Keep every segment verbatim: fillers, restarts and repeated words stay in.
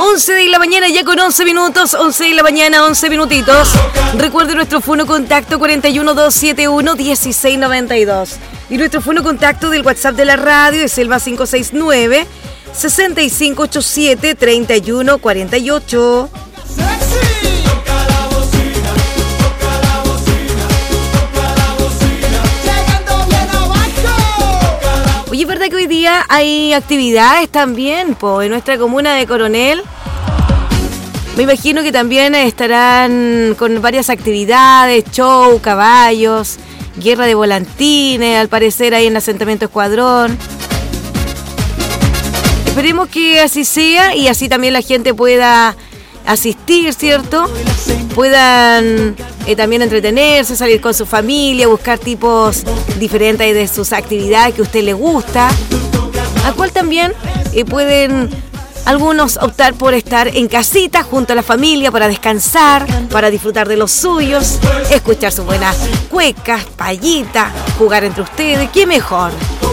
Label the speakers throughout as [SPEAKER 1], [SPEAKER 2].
[SPEAKER 1] once de la mañana, ya con once minutos, once de la mañana, once minutitos. Recuerde nuestro fono contacto cuatro uno dos siete uno uno seis nueve dos. Y nuestro fono contacto del WhatsApp de la radio es el más cinco seis nueve, seis cinco ocho siete, tres uno cuatro ocho. Oye, ¿es verdad que hoy día hay actividades también po, en nuestra comuna de Coronel? Me imagino que también estarán con varias actividades, show, caballos, guerra de volantines, al parecer ahí en el asentamiento Escuadrón. Esperemos que así sea y así también la gente pueda asistir, ¿cierto? Puedan eh, también entretenerse, salir con su familia, buscar tipos diferentes de sus actividades que a usted le gusta, a cual también eh, pueden algunos optar por estar en casita junto a la familia para descansar, para disfrutar de los suyos, escuchar sus buenas cuecas, payitas, jugar entre ustedes, ¿qué mejor?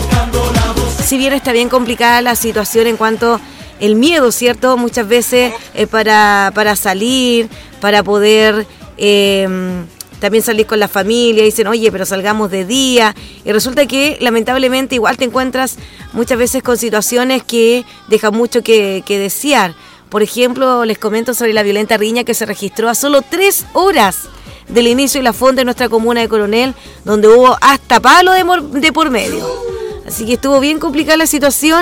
[SPEAKER 1] Si bien está bien complicada la situación en cuanto el miedo, ¿cierto? Muchas veces eh, para, para salir, para poder eh, también salir con la familia, dicen, oye, pero salgamos de día. Y resulta que lamentablemente igual te encuentras muchas veces con situaciones que dejan mucho que, que desear. Por ejemplo, les comento sobre la violenta riña que se registró a solo tres horas del inicio de la fonda de nuestra comuna de Coronel, donde hubo hasta palo de, mor- de por medio. Así que estuvo bien complicada la situación.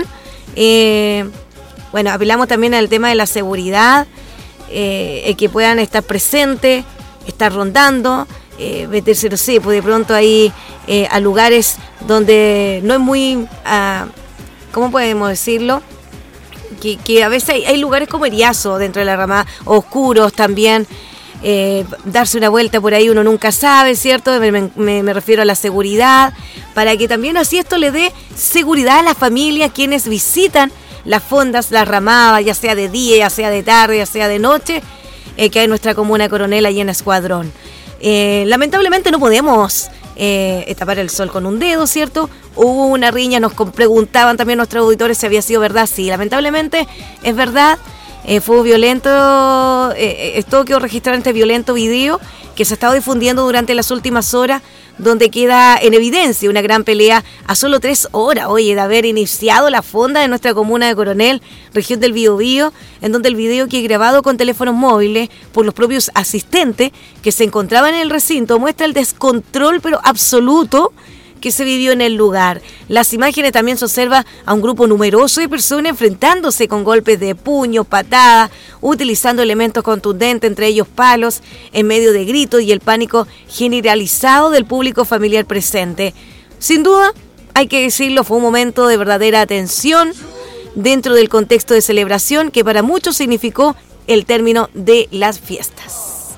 [SPEAKER 1] Eh, bueno, apelamos también al tema de la seguridad, eh, que puedan estar presentes, estar rondando, eh, meterse, no sé, pues de pronto ahí eh, a lugares donde no es muy, uh, ¿cómo podemos decirlo? Que, que a veces hay, hay lugares como Eriazo dentro de la ramada, oscuros también, eh, darse una vuelta por ahí uno nunca sabe, ¿cierto? Me, me, me refiero a la seguridad, para que también así esto le dé seguridad a la familia, quienes visitan las fondas, las ramadas, ya sea de día, ya sea de tarde, ya sea de noche, eh, que hay en nuestra comuna Coronel, allí en Escuadrón. Eh, lamentablemente no podemos eh, tapar el sol con un dedo, ¿cierto? Hubo una riña, nos preguntaban también nuestros auditores si había sido verdad. Sí, lamentablemente es verdad, eh, fue violento, eh, esto quedó registrado en este violento video que se ha estado difundiendo durante las últimas horas, donde queda en evidencia una gran pelea a solo tres horas, oye, de haber iniciado la fonda de nuestra comuna de Coronel, región del Biobío, en donde el video que grabado con teléfonos móviles por los propios asistentes que se encontraban en el recinto muestra el descontrol pero absoluto que se vivió en el lugar. Las imágenes también se observa a un grupo numeroso de personas enfrentándose con golpes de puño, patadas, utilizando elementos contundentes, entre ellos palos, en medio de gritos y el pánico generalizado del público familiar presente. Sin duda, hay que decirlo, fue un momento de verdadera tensión dentro del contexto de celebración que para muchos significó el término de las fiestas.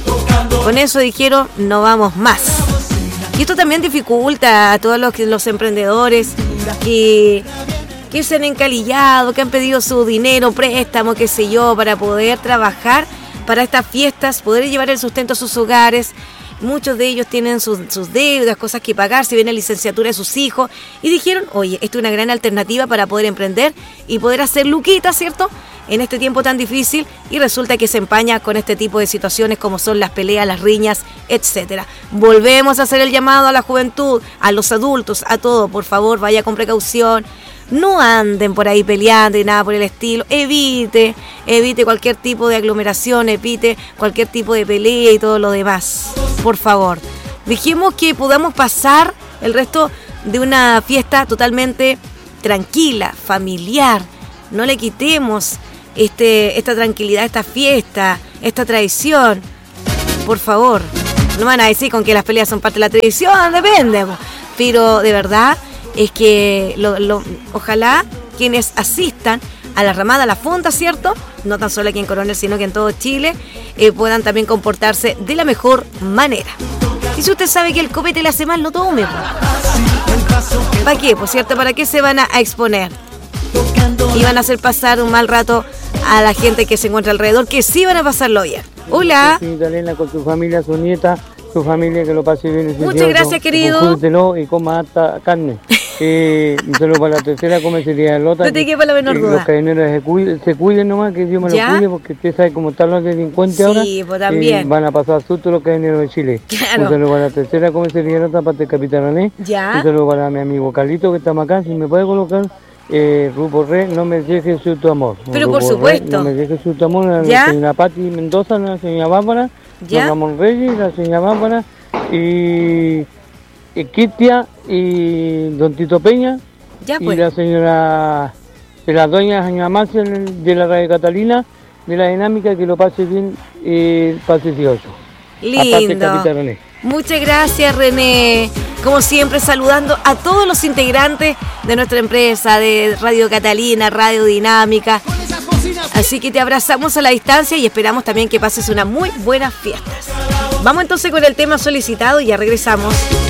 [SPEAKER 1] Con eso dijeron, no vamos más. Y esto también dificulta a todos los, los emprendedores que, que se han encalillado, que han pedido su dinero, préstamo, qué sé yo, para poder trabajar para estas fiestas, poder llevar el sustento a sus hogares. Muchos de ellos tienen sus, sus deudas, cosas que pagar, si viene la licenciatura de sus hijos. Y dijeron, oye, esto es una gran alternativa para poder emprender y poder hacer luquitas, ¿cierto?, en este tiempo tan difícil, y resulta que se empaña con este tipo de situaciones como son las peleas, las riñas, etcétera. Volvemos a hacer el llamado a la juventud, a los adultos, a todo, por favor, vaya con precaución, no anden por ahí peleando y nada por el estilo, evite, evite cualquier tipo de aglomeración, evite cualquier tipo de pelea y todo lo demás, por favor. Dejemos que podamos pasar el resto de una fiesta totalmente tranquila, familiar, no le quitemos Este, esta tranquilidad, esta fiesta, esta tradición, por favor. No van a decir con que las peleas son parte de la tradición, depende, pero de verdad es que lo, lo, ojalá quienes asistan a la ramada, a la fonda, ¿cierto?, no tan solo aquí en Coronel, sino que en todo Chile, eh, puedan también comportarse de la mejor manera. Y si usted sabe que el copete le hace mal, no tome. ¿Para qué? Por cierto, ¿para qué se van a, a exponer? Y van a hacer pasar un mal rato a la gente que se encuentra alrededor, que sí van a pasarlo bien. Hola.
[SPEAKER 2] Sí, Elena, con su familia, su nieta, su familia, que lo pase bien.
[SPEAKER 1] Muchas gracias, querido.
[SPEAKER 2] Disfrútelo y coma harta carne. Eh, un saludo para la tercera comisaría de Lota.
[SPEAKER 1] No te quepa la menor duda.
[SPEAKER 2] Los carabineros se cuiden, se cuiden nomás, que Dios me
[SPEAKER 1] ¿Ya?
[SPEAKER 2] lo cuide, porque usted sabe cómo están los delincuentes
[SPEAKER 1] Sí,
[SPEAKER 2] ahora.
[SPEAKER 1] pues también.
[SPEAKER 2] Eh, van a pasar susto los carabineros de Chile.
[SPEAKER 1] Claro.
[SPEAKER 2] Un saludo para la tercera comisaría de Lota, parte del Capitán René.
[SPEAKER 1] ¿Ya?
[SPEAKER 2] Un saludo para mi amigo Carlito, que estamos acá. Si me puede colocar, eh, Grupo Re, no me dejes su tu amor.
[SPEAKER 1] Pero
[SPEAKER 2] Grupo
[SPEAKER 1] por supuesto.
[SPEAKER 2] Re, no me dejes su tu amor, la
[SPEAKER 1] ¿Ya?
[SPEAKER 2] señora Pati Mendoza, la señora Bárbara,
[SPEAKER 1] ¿Ya?
[SPEAKER 2] don Ramón Reyes, la señora Bárbara, y, y Kitia, y don Tito Peña.
[SPEAKER 1] Ya
[SPEAKER 2] Y
[SPEAKER 1] pues.
[SPEAKER 2] la señora, de la doña señora Marcia de la Radio Catalina, de la dinámica, que lo pase bien, eh, pase dieciocho. Aparte,
[SPEAKER 1] Lindo.
[SPEAKER 2] Capitán René.
[SPEAKER 1] Muchas gracias, René. Como siempre, saludando a todos los integrantes de nuestra empresa, de Radio Catalina, Radio Dinámica. Así que te abrazamos a la distancia y esperamos también que pases unas muy buenas fiestas. Vamos entonces con el tema solicitado y ya regresamos.